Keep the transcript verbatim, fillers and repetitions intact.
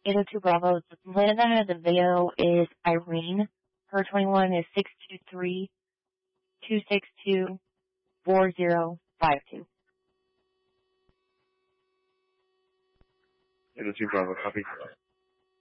eight oh two Bravo. The land that has a video is Irene. Her twenty-one is six two three, two six two, four zero five two. eight oh two Bravo, copy.